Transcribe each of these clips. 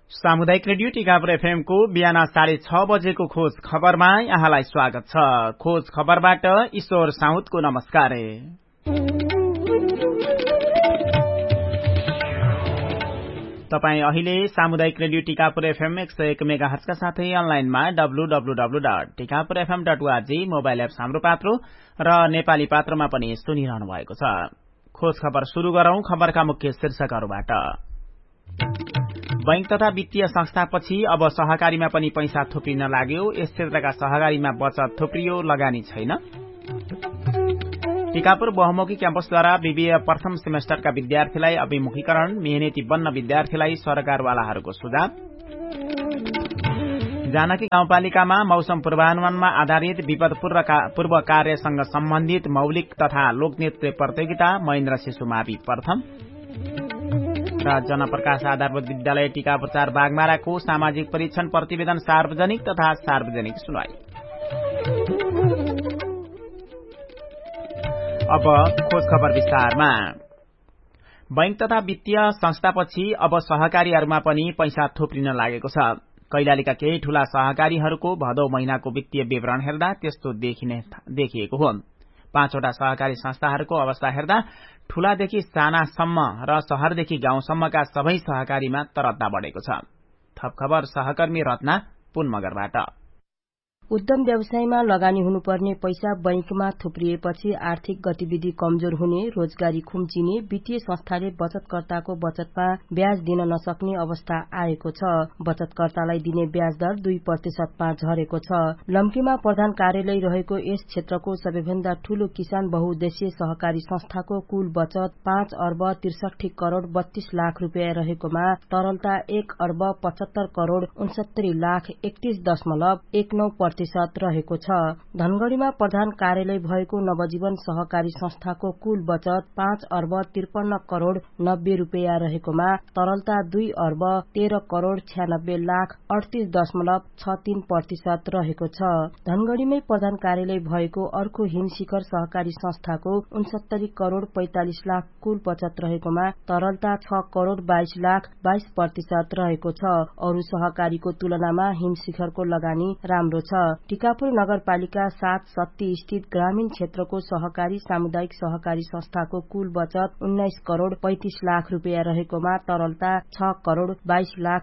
सामुदायिक radio Tikapur FM को बिहान 6:30 बजेको खोज खबरमा यहाँलाई स्वागत छ। खोज खबरबाट ईश्वर साउदको नमस्कार। तपाई अहिले सामुदायिक रेडियो टिकापुर एफएम 101 मेगाहर्जका साथै अनलाइनमा www.tikapurfm.org मोबाइल एप्स हाम्रो पात्रो र नेपाली पात्रमा पनि सुनिरहनु भएको छ। खोज खबर शुरू गरौं खबरका मुख्य शीर्षकहरूबाट। बैंक तथा वित्तीय संस्थापछि अब सहकारीमा पनि पैसा थुप्रिन लाग्यो। यस क्षेत्रका सहकारीमा बचत थुप्रियो, लगानी छैन। टिकापुर बहुमुखी क्याम्पसद्वारा बीबीए प्रथम सेमेस्टरका विद्यार्थीलाई अभिमुखीकरण, मेहनती बन्न विद्यार्थीलाई सरकारवालाहरूको सुझाव। जानकी गाउँपालिकामा मौसम पूर्वानुमानमा आधारित विपद पूर्व कार्यसँग सम्बन्धित मौलिक तथा लोकनृत्य प्रतियोगिता, महेन्द्र शिशुमावि प्रथम। र जनप्रकाश आधारभूत विद्यालय टिकापुर 4 बागमाराको सामाजिक परीक्षण प्रतिवेदन सार्वजनिक तथा सार्वजनिक सुनवाई। अब खोज खबर विस्तारमा। बैंक तथा वित्तीय संस्थापछि अब सहकारीहरूमा पनि पैसा थुप्रिन लागेको छ। कैलालीका केही ठूला सहकारीहरूको भदौ महिनाको वित्तीय विवरण हेर्दा त्यस्तो देखिएको हो। 5 वटा सहकारी संस्थाहरूको अवस्था हेर्दा ठूलादेखि सानासम्म र शहरदेखि गाउँसम्मका सबै सहकारीमा तरत्ता बढ़ेको छ। थप खबर सहकर्मी रत्ना पुनमगरबाट। उद्यम व्यवसायमा लगानी हुनुपर्ने पैसा बैंकमा थुप्रिएपछि आर्थिक गतिविधि कमजोर हुने, रोजगारी खुम्चिने, वित्तीय संस्थाले बचतकर्ताको बचतमा ब्याज दिन नसक्ने अवस्था आएको छ। बचतकर्तालाई दिने ब्याज दर 2% मा झरेको छ। लम्कीमा प्रधान कार्यालय रहेको यस क्षेत्रको सबैभन्दा ठूलो किसान बहुउद्देश्य सहकारी संस्थाको कुल बचत 5 अर्ब 63 करोड़ 32 लाख रुपियाँ रहेकोमा तरलता 1 अर्ब 75 करोड़ 69 लाख 31.19% रहेको छ। धनगढ़ीमा प्रधान कार्यालय भएको नवजीवन सहकारी संस्थाको कुल बचत 5 अर्ब 53 करोड़ 90 रुपियाँ रहेकोमा तरलता 2 अर्ब 13 करोड़ 96 लाख 38.63% रहेको छ। धनगढ़ीमै प्रधान कार्यालय भएको अर्को हिम शिखर सहकारी संस्थाको 69 करोड़ 45 लाख कुल बचत रहेकोमा तरलता 6 करोड़ 22 लाख 22% रहेको छ। अरू सहकारीको तुलनामा हिम शिखरको लगानी राम्रो छ। टिकापुर नगरपालिका 7 सत्ती स्थित ग्रामीण क्षेत्रको सहकारी सामुदायिक सहकारी संस्थाको कुल बचत 19 करोड़ 35 लाख रुपियाँ रहेकोमा तरलता 6 करोड़ 22 लाख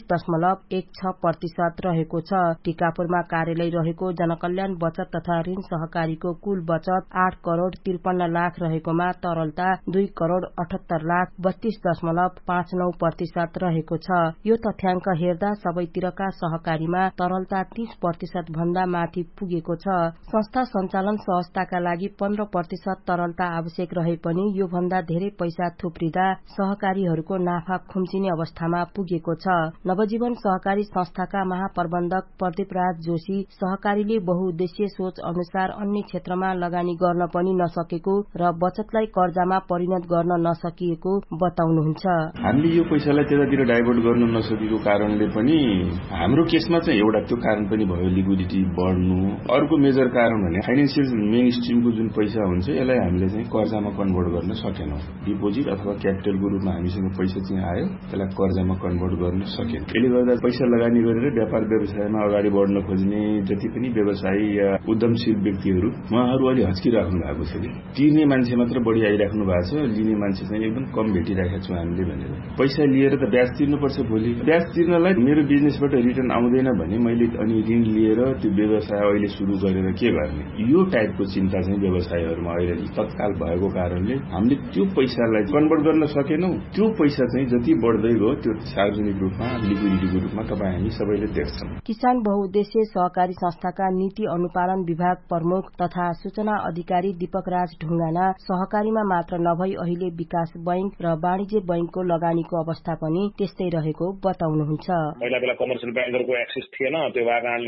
32.16% रहेको छ। टिकापुरमा कार्यालय रहेको जनकल्याण बचत तथा ऋण सहकारीको कुल बचत 8 करोड़ 53 लाख रहेकोमा तरलता 2 करोड़ 78 लाख 32.59% रहेको छ। यो तथ्याङ्क हेर्दा सबैतिरका सहकारीमा तरलता 30% भन्दा माथि पुगेको छ। संस्था सञ्चालन सहजताका लागि 15% तरलता आवश्यक रहे पनि यो भन्दा धेरै पैसा थुप्रिदा सहकारीहरूको नाफा खुम्चिने अवस्थामा पुगेको छ। नवजीवन सहकारी संस्थाका महाप्रबन्धक प्रदीप राज जोशी सहकारीले बहुउद्देश्य सोच अनुसार अन्य क्षेत्रमा लगानी गर्न पनि नसकेको र बचतलाई कर्जामा परिणत गर्न नसकिएको बताउनुहुन्छ। हामीले यो पैसालाई त्यतातिर डाइभर्ट गर्न नसकेको कारणले पनि हाम्रो केसमा चाहिँ एउटा त्यो कारण पनि भयो, लिक्विडिटी बढ्नु। अर्को मेजर कारण भने फाइनेन्शियल मेन स्ट्रिमको जुन पैसा हुन्छ यसलाई हामीले चाहिँ कर्जामा कन्भर्ट गर्न सकेनौं। डिपोजिट अथवा क्यापिटलको रूपमा हामीसँग पैसा चाहिँ आयो, त्यसलाई कर्जामा कन्भर्ट गर्न सकेन। यसले गर्दा पैसा लगानी गरेर व्यापार व्यवसायमा अगाडि बढ्न खोज्ने जति पनि व्यवसायी या उद्यमशील व्यक्तिहरू उहाँहरू अलि हच्किराख्नु भएको छ। तिर्ने मान्छे मात्र बढी आइराख्नु भएको छ, लिने मान्छे चाहिँ एकदम कम भेटिराखेका छौँ हामीले भनेर। पैसा लिएर त ब्याज तिर्नुपर्छ। भोलि ब्याज तिर्नलाई मेरो बिजनेसबाट रिटर्न आउँदैन भने मैले अनि ऋण लिएर त्यो व्यवसाय अहिले शुरू गरेर के गर्ने, यो टाइपको चिन्ता चाहिँ व्यवसायहरूमा अहिले तत्काल भएको कारणले हामीले त्यो पैसालाई कन्भर्ट गर्न सकेनौं। त्यो पैसा चाहिँ जति बढ्दै गयो त्यो सार्वजनिक रूपमा लिक्विडिटीको रूपमा तपाईँ हामी सबैले देख्छौं। किसान बहुउद्देश्य सहकारी संस्थाका नीति अनुपालन विभाग प्रमुख तथा सूचना अधिकारी दीपक राज ढुङ्गाना सहकारीमा मात्र नभई अहिले विकास बैंक र वाणिज्य बैंकको लगानीको अवस्था पनि त्यस्तै रहेको बताउनुहुन्छ। पहिला बेला कमर्सियल बैंकरको एक्सेस थिएन, त्यो कारणले अब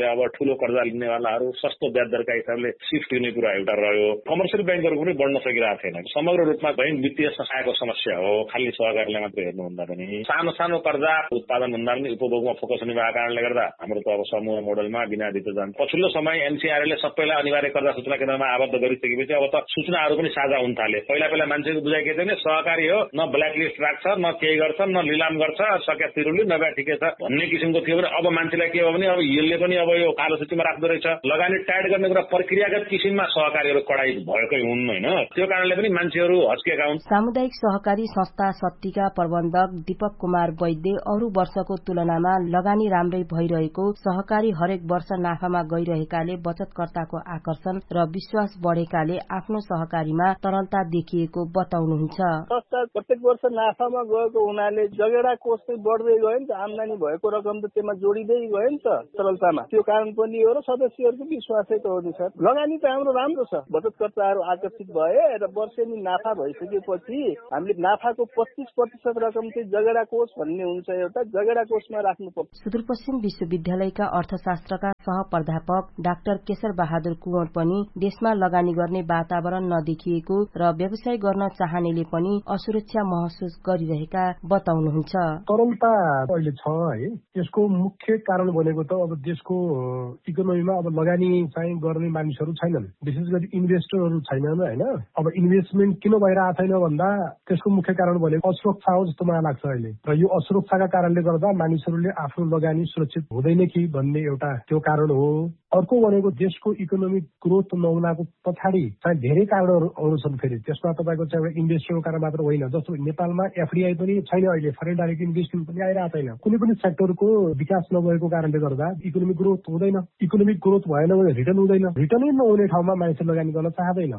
ठूलो कर्जा लिनेवालाहरू सस्तो ब्याज दरका हिसाबले सिफ्ट हुने कुरा एउटा रह्यो। कमर्सियल ब्याङ्कहरू पनि बढ्न सकिरहेको छैन। समग्र रूपमा बैंक वित्तीय संस्थाको समस्या हो, खाली सहकारीलाई मात्र हेर्नुभन्दा पनि सानो सानो कर्जा उत्पादन भन्दा पनि उपभोगमा फोकस हुने भएको कारणले गर्दा हाम्रो त अब समूह मोडलमा बिना दित जान्छ। पछिल्लो समय एनसीआरले सबैलाई अनिवार्य कर्जा सूचना केन्द्रमा आबद्ध गरिसकेपछि अब त सूचनाहरू पनि साझा हुन थाले। पहिला मान्छेको बुझाइ के थियो भने सहकारी हो, न ब्ल्याकलिस्ट राख्छ, न केही गर्छ, न लिलाम गर्छ, सक्या तिरुली नभए ठिकै छ भन्ने किसिमको थियो भने अब मान्छेलाई के हो भने अब यसले पनि अब यो कालो सूचीमा राख्दो रहेछ। लगानी टाइट गर्ने कुरा प्रक्रियागत किसिममा सहकारीहरू कडाई भएकै हुन् होइन, त्यो कारणले पनि मान्छेहरू हस्केका हुन्। सामुदायिक सहकारी संस्था सत्तीका प्रबन्धक दीपक कुमार वैद्य अरू वर्षको तुलनामा लगानी राम्रै भइरहेको, सहकारी हरेक वर्ष नाफामा गइरहेकाले बचतकर्ताको आकर्षण र विश्वास बढेकाले आफ्नो सहकारीमा तरलता देखिएको बताउनुहुन्छ। संस्था प्रत्येक वर्ष नाफामा गएको हुनाले जगेडा कोष चाहिँ बढ्दै गयो नि त, आम्दानी भएको रकम त त्यसमा जोडिँदै गयो नि त तरलतामा। त्यो कारण पनि हो र सदस्यहरूको विश्वासै त हो नि सर। लगानी त हाम्रो राम्रो छ, बचतकर्ताहरू आकर्षित भए र वर्षेनी नाफा भइसकेपछि हामीले नाफाको 25% रकम चाहिँ जगेडा कोष भन्ने हुन्छ, एउटा जगेडा कोषमा राख्नुपर्छ। सुदूरपश्चिम विश्वविद्यालयका अर्थशास्त्रका सहप्राध्यापक डाक्टर केशर बहादुर कुँवर पनि देशमा लगानी गर्ने वातावरण नदेखिएको र व्यवसाय गर्न चाहनेले पनि असुरक्षा महसुस गरिरहेका बताउनुहुन्छ। तरलता अहिले छ है, यसको मुख्य कारण भनेको त अब देशको इकोनोमीमा अब लगानी चाहिँ गर्ने मानिसहरू छैनन्, विशेष गरी इन्भेस्टरहरू छैनन् होइन। अब इन्भेस्टमेन्ट किन भइरहेको छैन भन्दा त्यसको मुख्य कारण भनेको असुरक्षा हो जस्तो मलाई लाग्छ अहिले। र यो असुरक्षाका कारणले गर्दा मानिसहरूले आफ्नो लगानी सुरक्षित हुँदैन कि भन्ने एउटा त्यो कारण हो। अर्को भनेको देशको इकोनोमिक ग्रोथ नहुनाको पछाडि चाहिँ धेरै कारणहरू छन्। फेरि त्यसमा तपाईँको चाहिँ एउटा इन्भेस्टरको कारण मात्र होइन, जस्तो नेपालमा एफडीआई पनि छैन अहिले, फरेन डाइरेक्ट इन्भेस्टमेन्ट पनि आइरहेको छैन। कुनै पनि सेक्टरको विकास नभएको कारणले गर्दा इकोनोमिक ग्रोथ हुँदैन। इकोनोमिक ग्रोथ भएन भने रिटर्न हुँदैन, रिटर्नै नहुने ठाउँमा मान्छे लगानी गर्न चाहँदैन।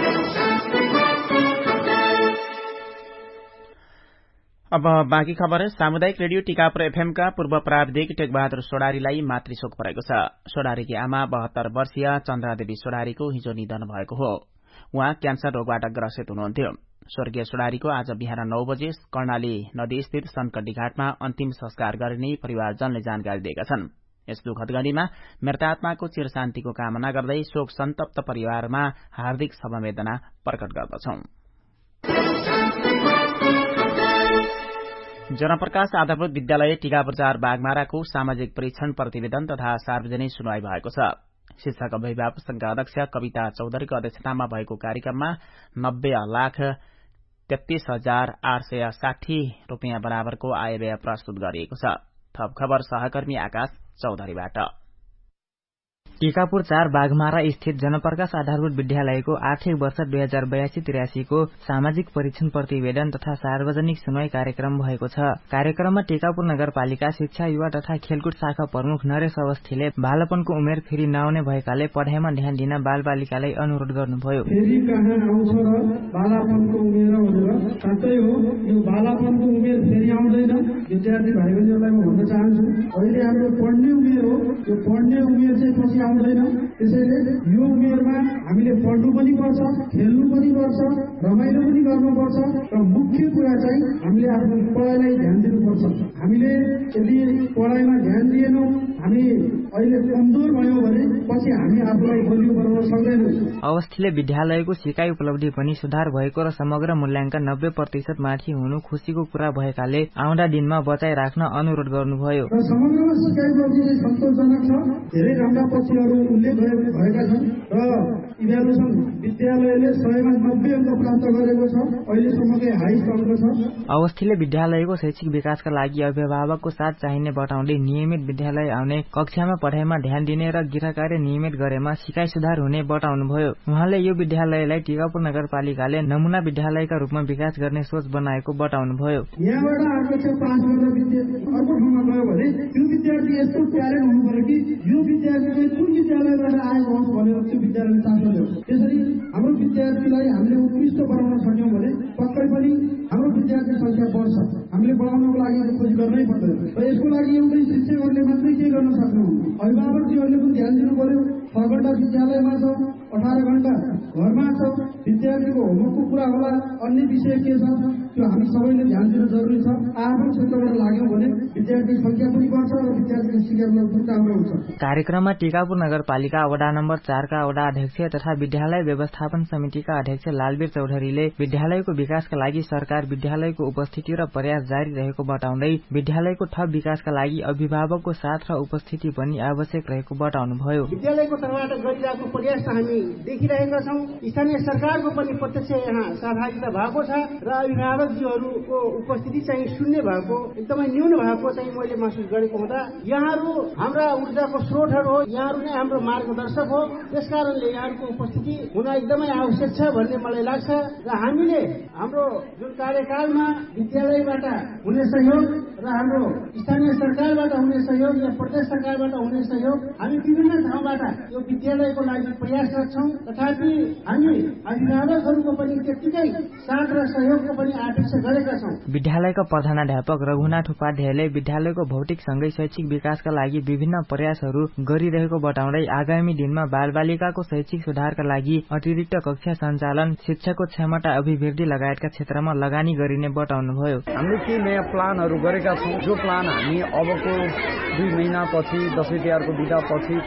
अब बाँकी खबर। सामुदायिक रेडियो टीकापुर एफएमका पूर्व प्राविधिक टेकबहादुर सोडारीलाई मातृशोक परेको छ। सोडारीकी आमा 72 वर्षीय चन्द्रादेवी सोडारीको हिजो निधन भएको हो। उहाँ क्यान्सर रोगबाट ग्रसित हुनुहुन्थ्यो। स्वर्गीय सोडारीको आज बिहान 9 बजे कर्णाली नदीस्थित सनकड्डी घाटमा अन्तिम संस्कार गर्ने परिवारजनले जानकारी दिएका छन्। यस दुखद घडीमा मृतात्माको चिरशान्तिको कामना गर्दै शोक सन्तप्त परिवारमा हार्दिक समवेदना प्रकट गर्दछौं। जनप्रकाश आधारभूत विद्यालय टीकापुर 4 बागमाराको सामाजिक परीक्षण प्रतिवेदन तथा सार्वजनिक सुनवाई भएको छ। शिक्षक अभिभावक संघका अध्यक्ष कविता चौधरीको अध्यक्षतामा भएको कार्यक्रममा 90,33,860 रूपियाँ बराबरको आयव्यय प्रस्तुत गरिएको छ। थप खबर सहकर्मी आकाश चौधरीबाट। टीकापुर 4 बागमारा स्थित जनप्रकाश आधारभूत विद्यालयको आर्थिक वर्ष 2082-83 को सामाजिक परीक्षण प्रतिवेदन तथा सार्वजनिक सुनवाई कार्यक्रम भएको छ। कार्यक्रममा टीकापुर नगरपालिका शिक्षा युवा तथा खेलकुद शाखा प्रमुख नरेश अवस्थीले बालपनको उमेर फेरि नआउने भएकाले पढाइमा ध्यान दिन बालबालिकालाई अनुरोध गर्नुभयो। फेरि कहाँ आउँछ र बालपनको उमेर भनेर साँच्चै हो, यो बालपनको उमेर फेरि आउँदैन। विद्यार्थी भाइ बहिनीहरूलाई म भन्न चाहन्छु, अहिले हाम्रो पढ्ने उमेर हो, यो पढ्ने उमेर चाहिँ पछि आउँदैन। त्यसैले यो उमेरमा हामीले पढ्नु पनि पर्छ, खेल्नु पनि पर्छ, रमाइलो पनि गर्नुपर्छ र मुख्य कुरा चाहिँ हामीले आफ्नो पढाइलाई ध्यान दिनुपर्छ। हामीले यदि पढाइमा ध्यान दिएनौँ, हामी अहिले कमजोर भयो भने पछि हामी आफूलाई बलियो बनाउन सक्दैनौँ। अवस्थीले विद्यालयको सिकाइ उपलब्धि पनि सुधार भएको र समग्र मूल्याङ्कन 90% माथि हुनु खुशीको कुरा भएकाले आउँदा दिनमा बचाइ राख्न अनुरोध गर्नुभयो। र समग्रमा सिकाइ उपलब्धि चाहिँ सन्तोषजनक छ, धेरै राम्रा पक्षहरू उल्लेख भएका छन् र इभ्यालुएसन विद्यालयले 100मा 90 अङ्क प्राप्त गरेको छ, अहिलेसम्मकै हाइस्ट अङ्क छ। अवस्थीले विद्यालयको शैक्षिक विकासका लागि अभिभावकको साथ चाहिने बताउँदै नियमित विद्यालय आउने, कक्षामा पढाइमा ध्यान दिने र गृहकार्य नियमित गरेमा सिकाइ सुधार हुने बताउनुभयो। उहाँले यो विद्यालयलाई टीकापुर नगरपालिकाले नमुना विद्यालयका रूपमा विकास गर्ने सोच बनाएको बताउनुभयो। यहाँबाट आर्कक्ष पास गरेर अर्को ठाउँमा गयो भने त्यो विद्यार्थी यस्तो ट्यालेन्ट हुनु पर्यो कि यो विद्यार्थी चाहिँ कुन विद्यालयबाट आएको होस् भनेर त्यो विद्यालयले चासो ल्याउँछ। त्यसरी हाम्रो विद्यार्थीलाई हामीले उत्कृष्ट बनाउन सक्यौँ भने पक्कै पनि हाम्रो विद्यार्थी संख्या बढ्छ। हामीले बढाउनको लागि खोज गर्नै पर्दैन र यसको लागि एउटै शिक्षकहरूले मात्रै के गर्न सक्नुहुन्न, अभिभावकजीहरूले पनि ध्यान दिनु पर्यो। 6 घण्टा विद्यालयमा छ, 18 घण्टा घरमा छ, विद्यार्थीको होमवर्कको कुरा होला, अन्य विषय के छ त्यो हामी सबैले ध्यान दिन जरुरी छ। आफ्नो क्षेत्र गरेर लाग्यौं भने विद्यार्थी संख्या पनि बढ्छ र विद्यार्थीले सिकेर पनि राम्रो हुन्छ। कार्यक्रममा टिकापुर नगरपालिका वडा नम्बर 4 का वडा अध्यक्ष तथा विद्यालय व्यवस्थापन समितिका अध्यक्ष लालवीर चौधरीले विद्यालयको विकासका लागि सरकार विद्यालयको उपस्थिति र प्रयास जारी रहेको बताउँदै विद्यालयको थप विकासका लागि अभिभावकको साथ र उपस्थिति पनि आवश्यक रहेको बताउनुभयो। विद्यालयको तर्फबाट गरिरहेको प्रयास हामी देखिरहेका छौं। स्थानीय सरकारको पनि प्रत्यक्ष यहाँ सहभागिता भएको छ र अभिभावकजीहरूको उपस्थिति चाहिँ शून्य भएको, एकदमै न्यून भएको चाहिँ मैले महसुस गरेको हुँदा यहाँहरू हाम्रा ऊर्जाको स्रोतहरू हो, यहाँहरू नै हाम्रो मार्गदर्शक हो। त्यसकारणले यहाँहरूको उपस्थिति हुन एकदमै आवश्यक छ भन्ने मलाई लाग्छ र हामीले हाम्रो जुन कार्यकालमा विद्यालयबाट हुने सहयोग र हाम्रो स्थानीय सरकारबाट हुने सहयोग या प्रदेश सरकारबाट हुने सहयोग हामी विभिन्न ठाउँबाट यो विद्यालयको लागि प्रयासरत छौं। तथापि हामी अभिभावकहरूको पनि त्यतिकै साथ र सहयोगको पनि अपेक्षा गरेका छौं। विद्यालयका प्रधानाध्यापक रघुनाथ उपाध्यायले विद्यालयको भौतिक सँगै शैक्षिक विकासका लागि विभिन्न प्रयासहरू गरिरहेको बताउँदै आगामी दिनमा बालबालिकाको शैक्षिक सुधारका लागि अतिरिक्त कक्षा सञ्चालन, शिक्षाको क्षमता अभिवृद्धि लगायतका क्षेत्रमा लगानी गरिने बताउनुभयो। हामीले के नयाँ प्लानहरू गरेका छौं, जो प्लान हामी अबको 2 महिनापछि दशैं तिहारको बिदापछि